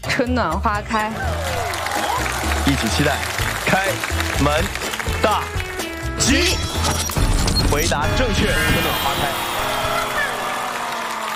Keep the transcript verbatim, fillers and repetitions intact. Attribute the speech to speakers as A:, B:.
A: 春暖花开。
B: 一起期待开门大吉。回答正确，春暖花开。